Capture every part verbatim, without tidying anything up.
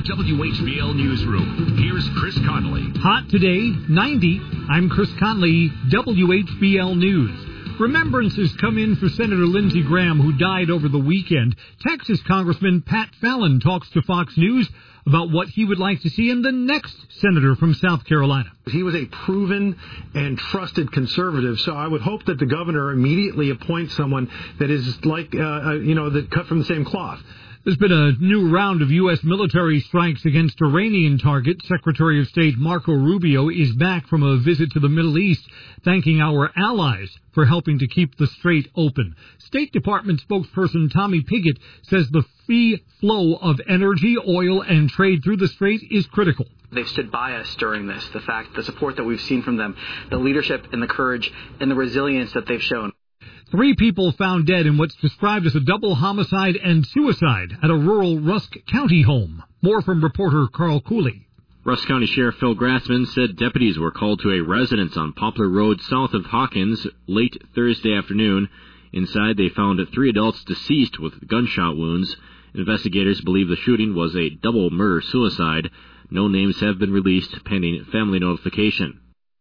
W H B L Newsroom. Here's Chris Conley. Hot today, ninety. I'm Chris Conley, W H B L News. Remembrances come in for Senator Lindsey Graham, who died over the weekend. Texas Congressman Pat Fallon talks to Fox News about what he would like to see in the next senator from South Carolina. He was a proven and trusted conservative, so I would hope that the governor immediately appoints someone that is like, uh, you know, that cut from the same cloth. There's been a new round of U S military strikes against Iranian targets. Secretary of State Marco Rubio is back from a visit to the Middle East, thanking our allies for helping to keep the strait open. State Department spokesperson Tommy Pigott says the free flow of energy, oil, and trade through the strait is critical. They've stood by us during this, the fact, the support that we've seen from them, the leadership and the courage and the resilience that they've shown. Three people found dead in what's described as a double homicide and suicide at a rural Rusk County home. More from reporter Carl Cooley. Rusk County Sheriff Phil Grassman said deputies were called to a residence on Poplar Road south of Hawkins late Thursday afternoon. Inside, they found three adults deceased with gunshot wounds. Investigators believe the shooting was a double murder-suicide. No names have been released pending family notification.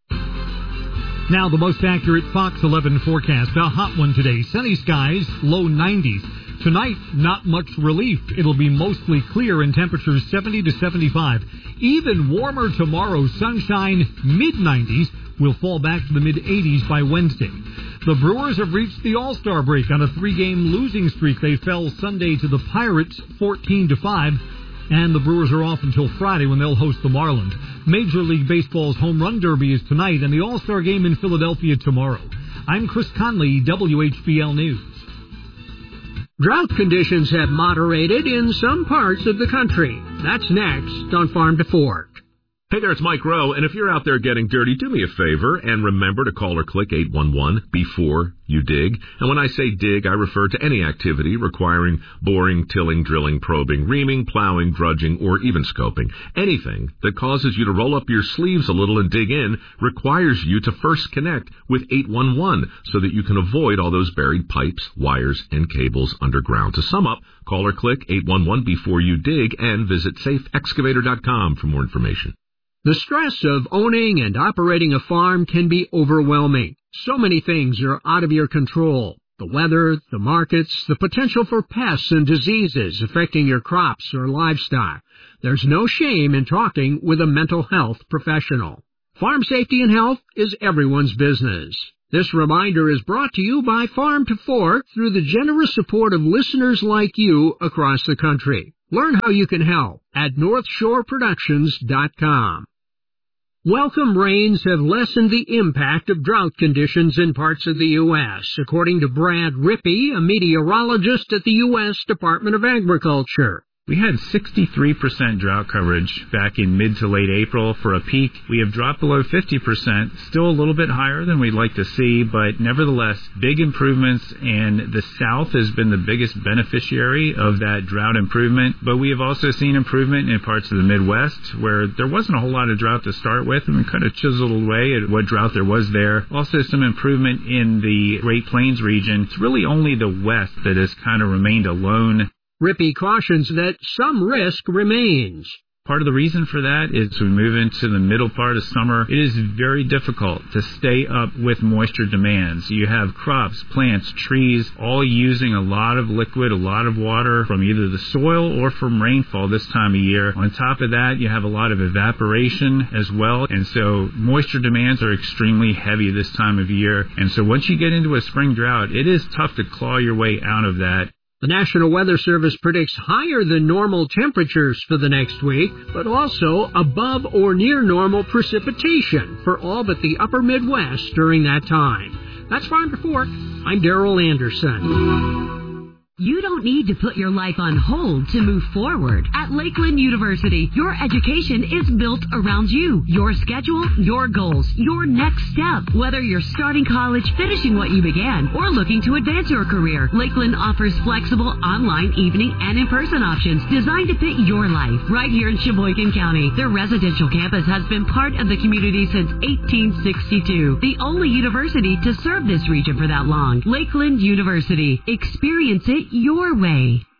Now the most accurate Fox eleven forecast. A hot one today. Sunny skies, low nineties. Tonight, not much relief. It'll be mostly clear and temperatures seventy to seventy-five. Even warmer tomorrow. Sunshine, mid nineties. We'll fall back to the mid eighties by Wednesday. The Brewers have reached the All-Star break on a three-game losing streak. They fell Sunday to the Pirates fourteen to five. And the Brewers are off until Friday when they'll host the Marlins. Major League Baseball's Home Run Derby is tonight and the All-Star Game in Philadelphia tomorrow. I'm Chris Conley, W H B L News. Drought conditions have moderated in some parts of the country. That's next on Farm to Fork. Hey there, it's Mike Rowe, and if you're out there getting dirty, do me a favor and remember to call or click eight one one before you dig. And when I say dig, I refer to any activity requiring boring, tilling, drilling, probing, reaming, plowing, drudging, or even scoping. Anything that causes you to roll up your sleeves a little and dig in requires you to first connect with eight one one so that you can avoid all those buried pipes, wires, and cables underground. To sum up, call or click eight one one before you dig and visit safe excavator dot com for more information. The stress of owning and operating a farm can be overwhelming. So many things are out of your control. The weather, the markets, the potential for pests and diseases affecting your crops or livestock. There's no shame in talking with a mental health professional. Farm safety and health is everyone's business. This reminder is brought to you by Farm to Fork through the generous support of listeners like you across the country. Learn how you can help at north shore productions dot com. Welcome rains have lessened the impact of drought conditions in parts of the U S, according to Brad Rippey, a meteorologist at the U S Department of Agriculture. We had sixty-three percent drought coverage back in mid to late April for a peak. We have dropped below fifty percent, still a little bit higher than we'd like to see, but nevertheless, big improvements, and the South has been the biggest beneficiary of that drought improvement. But we have also seen improvement in parts of the Midwest where there wasn't a whole lot of drought to start with, and we kind of chiseled away at what drought there was there. Also some improvement in the Great Plains region. It's really only the West that has kind of remained alone. Rippey cautions that some risk remains. Part of the reason for that is as we move into the middle part of summer, it is very difficult to stay up with moisture demands. You have crops, plants, trees, all using a lot of liquid, a lot of water from either the soil or from rainfall this time of year. On top of that, you have a lot of evaporation as well, and so moisture demands are extremely heavy this time of year. And so once you get into a spring drought, it is tough to claw your way out of that. The National Weather Service predicts higher than normal temperatures for the next week, but also above or near normal precipitation for all but the upper Midwest during that time. That's Farm to Fork. I'm Darrell Anderson. You don't need to put your life on hold to move forward. At Lakeland University, your education is built around you, your schedule, your goals, your next step. Whether you're starting college, finishing what you began, or looking to advance your career, Lakeland offers flexible online, evening, and in-person options designed to fit your life. Right here in Sheboygan County, their residential campus has been part of the community since eighteen sixty-two. The only university to serve this region for that long. Lakeland University. Experience it your way.